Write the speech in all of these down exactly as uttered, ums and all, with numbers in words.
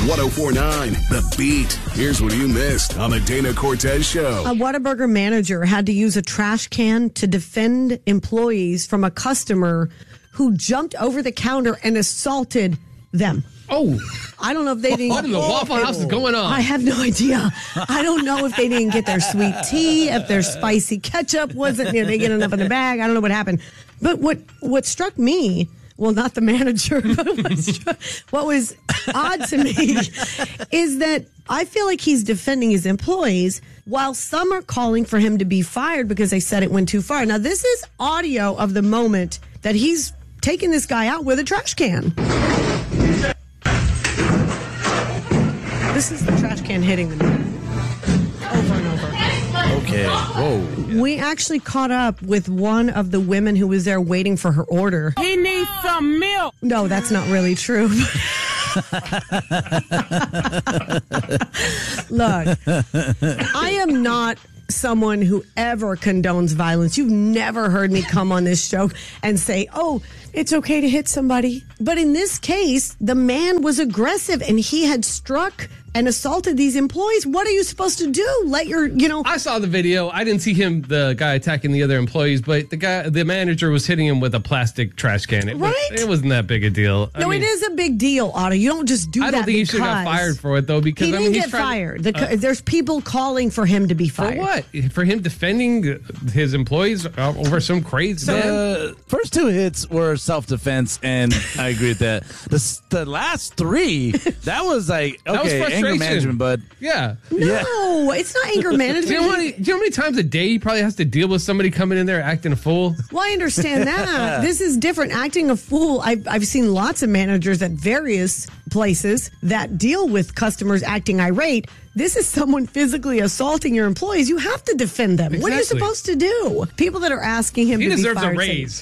one oh four point nine The Beat. Here's what you missed on the Dana Cortez Show. A Whataburger manager had to use a trash can to defend employees from a customer who jumped over the counter and assaulted them. Oh, I don't know if they didn't. What in the Waffle House is going on? I have no idea. I don't know if they didn't get their sweet tea, if their spicy ketchup wasn't, you know, they get enough in the bag. I don't know what happened. But what, what struck me, well, not the manager, but what, struck, what was odd to me is that I feel like he's defending his employees while some are calling for him to be fired because they said it went too far. Now, this is audio of the moment that he's taking this guy out with a trash can. This is the trash can hitting the man over and over. Okay. Whoa. We actually caught up with one of the women who was there waiting for her order. He needs some milk. No, that's not really true. Look, I am not someone who ever condones violence. You've never heard me come on this show and say, oh, it's okay to hit somebody. But in this case, the man was aggressive and he had struck and assaulted these employees. What are you supposed to do? Let your, you know. I saw the video. I didn't see him, the guy attacking the other employees, but the guy, the manager was hitting him with a plastic trash can. It, right? was, it wasn't that big a deal. No, I mean, it is a big deal, Otto. You don't just do that. I don't think he should have got fired for it, though, because he didn't I mean, he's get trying, fired. The, uh, there's people calling for him to be fired. For what? For him defending his employees over some crazy so, man? Uh, first two hits were self-defense, and I agree with that. The, the last three, that was like, That was okay, anger frustration. management, bud. Yeah. No, Yeah. it's not anger management. Do you, know how many, do you know how many times a day he probably has to deal with somebody coming in there acting a fool? Well, I understand that. This is different. Acting a fool, I've, I've seen lots of managers at various places that deal with customers acting irate. This is someone physically assaulting your employees. You have to defend them. Exactly. What are you supposed to do? People that are asking him He to be deserves fired a raise.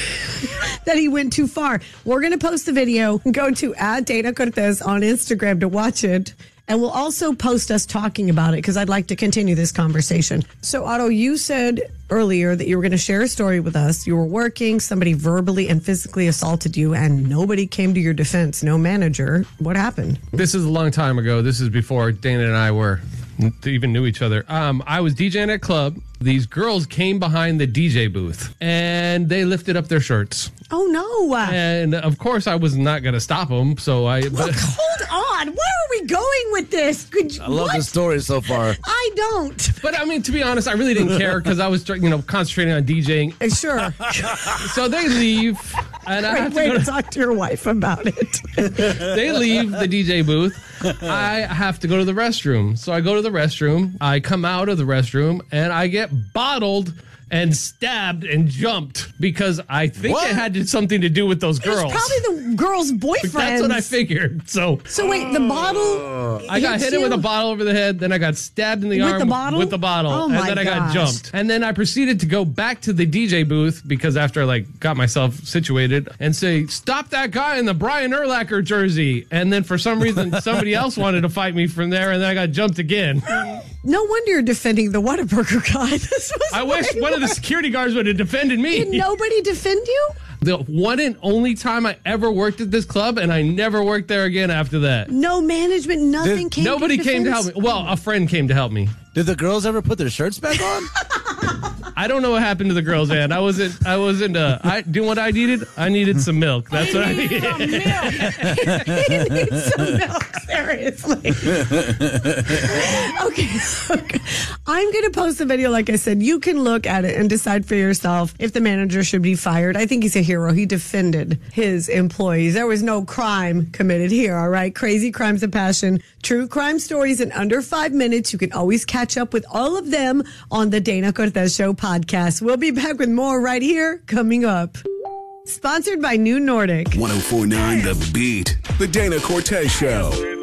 that he went too far. We're going to post the video. Go to at Dana Cortez on Instagram to watch it. And we'll also post us talking about it because I'd like to continue this conversation. So, Otto, you said earlier that you were going to share a story with us. You were working, somebody verbally and physically assaulted you, and nobody came to your defense. No manager. What happened? This is a long time ago. This is before Dana and I were even knew each other. Um, I was DJing at a club. These girls came behind the D J booth and they lifted up their shirts. Oh, no. And of course, I was not going to stop them. So I. Look, But, hold on. Where are we going with this? Could you, I love what? the story so far. I don't. but I mean, to be honest, I really didn't care because I was, you know, concentrating on DJing. Uh, Sure. So they leave, and I have Wait, to wait go to to, talk to your wife about it. they leave the D J booth. I have to go to the restroom. So I go to the restroom. I come out of the restroom, and I get bottled and stabbed and jumped because I think What? it had something to do with those It was girls. probably the girl's boyfriend. That's what I figured. So So wait, the bottle. I got hit you? with a bottle over the head, then I got stabbed in the With arm the bottle? with the bottle, Oh and my then I got gosh. jumped. And then I proceeded to go back to the D J booth because after I like got myself situated and say, "Stop that guy in the Brian Urlacher jersey." And then for some reason somebody else wanted to fight me from there, and then I got jumped again. No wonder you're defending the Whataburger guy. This was I wish way one of the worse. security guards would have defended me. Did nobody defend you? The one and only time I ever worked at this club, and I never worked there again after that. No management. Nothing Did- came. Nobody to came to defense? help me. Well, a friend came to help me. Did the girls ever put their shirts back on? I don't know what happened to the girls, man. I wasn't. I wasn't. Uh, I do what I needed. I needed some milk. That's what I needed. He needs some milk. Seriously. okay. okay. I'm going to post the video. Like I said, you can look at it and decide for yourself if the manager should be fired. I think he's a hero. He defended his employees. There was no crime committed here. All right. Crazy crimes of passion. True crime stories in under five minutes. You can always catch up with all of them on the Dana Cortez Show podcast. We'll be back with more right here coming up. Sponsored by New Nordic. one oh four point nine The Beat. The Dana Cortez Show.